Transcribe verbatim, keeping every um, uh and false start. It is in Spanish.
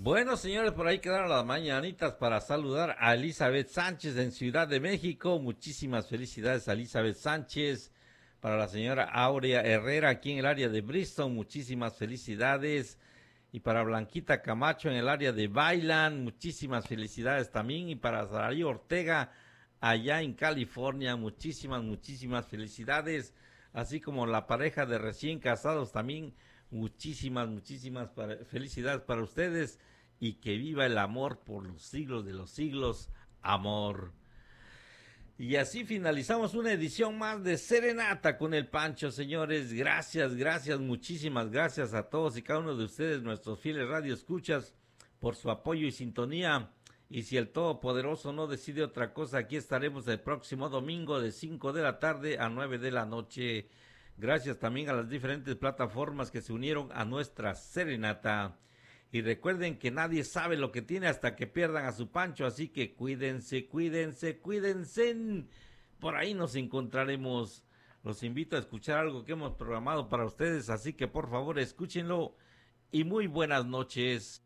Bueno, señores, por ahí quedaron las mañanitas para saludar a Elizabeth Sánchez en Ciudad de México. Muchísimas felicidades a Elizabeth Sánchez. Para la señora Aurea Herrera aquí en el área de Bristol, muchísimas felicidades. Y para Blanquita Camacho en el área de Bailan, muchísimas felicidades también. Y para Saraí Ortega allá en California, muchísimas, muchísimas felicidades. Así como la pareja de recién casados también, muchísimas, muchísimas para, felicidades para ustedes. Y que viva el amor por los siglos de los siglos. Amor. Y así finalizamos una edición más de Serenata con el Pancho, señores. Gracias, gracias, muchísimas gracias a todos y cada uno de ustedes, nuestros fieles radioescuchas, por su apoyo y sintonía. Y si el Todopoderoso no decide otra cosa, aquí estaremos el próximo domingo de cinco de la tarde a nueve de la noche. Gracias también a las diferentes plataformas que se unieron a nuestra Serenata. Y recuerden que nadie sabe lo que tiene hasta que pierdan a su Pancho, así que cuídense, cuídense, cuídense. Por ahí nos encontraremos. Los invito a escuchar algo que hemos programado para ustedes, así que por favor escúchenlo y muy buenas noches.